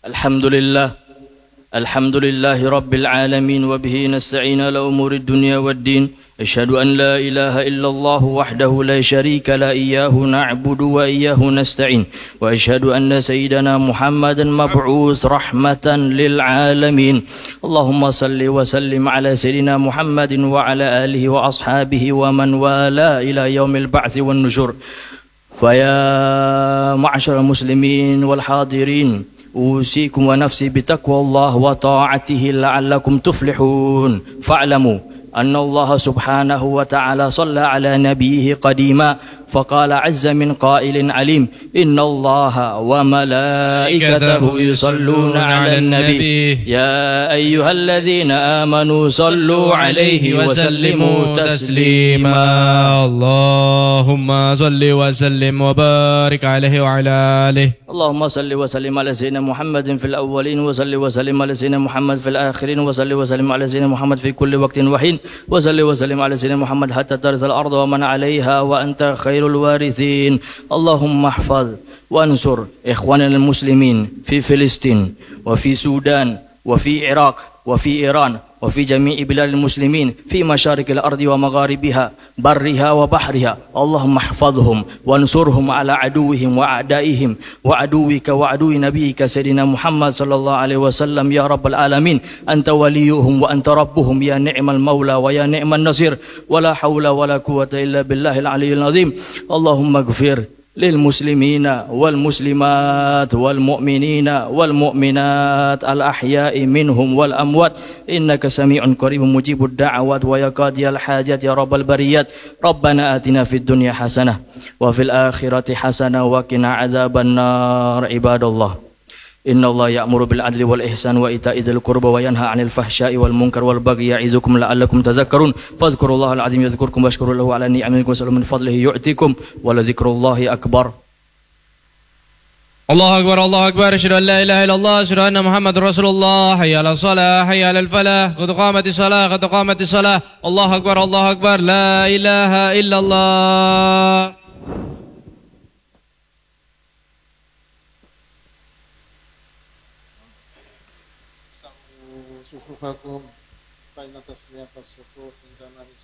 الحمد لله رب العالمين وبه نستعين على أمور الدنيا والدين. أشهد أن لا إله إلا الله وحده لا شريك له إياه نعبد وإياه نستعين. وأشهد أن سيدنا محمدا مبعوث رحمة للعالمين. اللهم صل وسلم على سيدنا محمد وعلى آله وأصحابه ومن والاه إلى يوم البعث والنشور. فيا معشر المسلمين والحاضرين، أوصيكم ونفسي بتقوى الله وطاعته لعلكم تفلحون. فاعلموا أن الله سبحانه وتعالى صلى على نبيه قديما فقال عز من قائل عليم: إن الله وملائكته يصلون على النبي يا أيها الذين آمنوا صلوا عليه وسلموا تسليما. اللهم صل وسلم وبارك عليه وعلى آله. اللهم صل وسلم على سيدنا محمد في الأولين، وصل وسلم على سيدنا محمد في الآخرين، وصل وسلم على سيدنا محمد في كل وقت وحين، وصل وسلم على سيدنا محمد حتى ترث الأرض ومن عليها وأنت خير الوارثين. اللهم احفظ وانصر إخواننا المسلمين في فلسطين وفي السودان وفي العراق وفي إيران وفي جميع بلاد المسلمين في مشارق الأرض ومغاربها برها وبحرها. اللهم احفظهم وانصرهم على عدوهم وأعدائهم وعدوك وعدو نبيك سيدنا محمد صلى الله عليه وسلم يا رب العالمين. أنت وليهم وأنت ربهم، يا نعم المولى ويا نعم النصير، ولا حول ولا قوة إلا بالله العلي العظيم. اللهم اغفر للمسلمين والمسلمات والمؤمنين والمؤمنات الأحياء منهم والأموات، إنك سميع قريب مجيب الدعوات ويا قاضي الحاجات يا رب البريات. ربنا آتنا في الدنيا حسنة وفي الآخرة حسنة وقنا عذاب النار. عباد الله، إن الله يأمر بالعدل والإحسان وإيتاء ذي القربى وينهى عن الفحشاء والمنكر والبغي يعظكم لعلكم تذكرون. فاذكروا الله العظيم يذكركم واشكروا له على نعمه واسألوا من فضله يؤتكم ولذكر الله أكبر. الله أكبر الله أكبر. أشهد أن لا إله إلا الله، أشهد أن محمد رسول الله. حي على الصلاة حي على الفلاح، قد قامت الصلاة قد قامت الصلاة. الله أكبر الله أكبر. لا إله إلا الله. صفوفكم فإن تصفية الصفوف عندنا